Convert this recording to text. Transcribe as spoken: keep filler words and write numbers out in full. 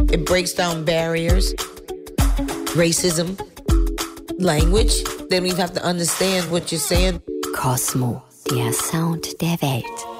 It breaks down barriers, racism, language. Then we have to understand what you're saying. Cosmo, der Sound der Welt.